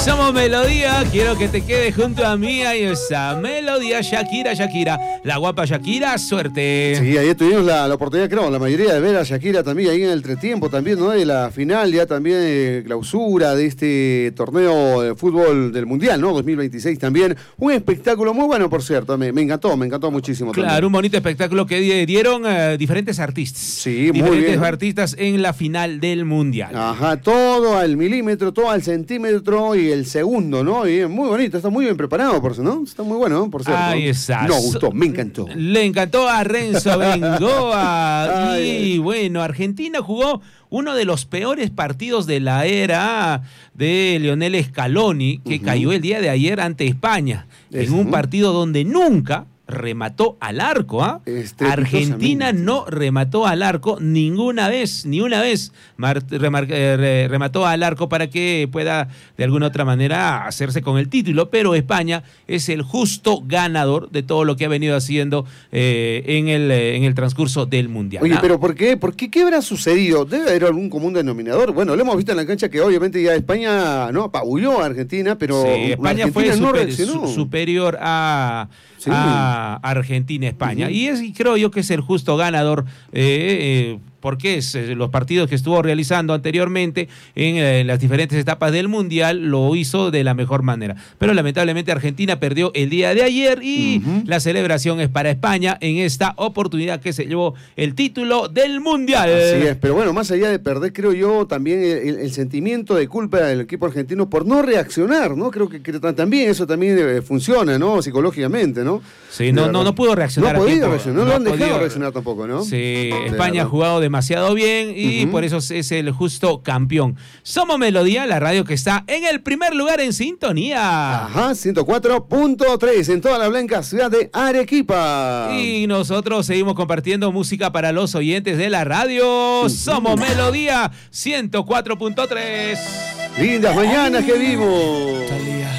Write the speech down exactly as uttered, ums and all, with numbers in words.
Somos Melodía, quiero que te quedes junto a mí. Ahí esa melodía, Shakira, Shakira, la guapa Shakira, suerte. Sí, ahí tuvimos la, la oportunidad, creo, la mayoría de ver a Shakira también ahí en el entretiempo también, ¿no? De la final, ya también de clausura de este torneo de fútbol del Mundial, ¿no? dos mil veintiséis también. Un espectáculo muy bueno, por cierto, me, me encantó, me encantó muchísimo. Claro, también. Un bonito espectáculo que dieron uh, diferentes artistas. Sí, muy diferentes bien. artistas en la final del Mundial. Ajá, todo al milímetro, todo al centímetro y el segundo, ¿no? Y muy bonito, está muy bien preparado, por eso, ¿no? Está muy bueno, ¿no? Por cierto. Ahí está. Nos gustó, me encantó. Le encantó a Renzo Bengoa. Ay, y ay. bueno, Argentina jugó uno de los peores partidos de la era de Lionel Scaloni, que Uh-huh. cayó el día de ayer ante España, Eso. en un partido donde nunca remató al arco, ¿ah? Argentina no remató al arco ninguna vez, ni una vez mar, remar, eh, re, remató al arco para que pueda de alguna otra manera hacerse con el título, pero España es el justo ganador de todo lo que ha venido haciendo eh, en, el, eh, en el transcurso del Mundial. Oye, ¿ah? pero ¿por qué? ¿Por qué? ¿Qué habrá sucedido? Debe haber algún común denominador. Bueno, lo hemos visto en la cancha que obviamente ya España no apabulló a Argentina, pero sí, España Argentina fue no super, reaccionó. su, superior a, Sí. a Argentina-España. Uh-huh. Y es, y creo yo que es el justo ganador, eh, eh, porque es, eh, los partidos que estuvo realizando anteriormente en eh, las diferentes etapas del Mundial lo hizo de la mejor manera. Pero lamentablemente Argentina perdió el día de ayer y Uh-huh. la celebración es para España en esta oportunidad que se llevó el título del Mundial. Así es, pero bueno, más allá de perder, creo yo, también el, el, el sentimiento de culpa del equipo argentino por no reaccionar, ¿no? Creo que, que también eso también eh, funciona, ¿no? Psicológicamente, ¿no? Sí, no, no, no pudo reaccionar. No ha podido a tiempo. reaccionar, no, lo han podido. dejado reaccionar tampoco, ¿no? Sí, De España ha verdad. jugado demasiado bien y Uh-huh. por eso es el justo campeón. Somos Melodía, la radio que está en el primer lugar en sintonía. Ajá, ciento cuatro punto tres en toda la blanca ciudad de Arequipa. Y nosotros seguimos compartiendo música para los oyentes de la radio. Uh-huh. Somos Melodía ciento cuatro punto tres. Lindas mañanas que vimos.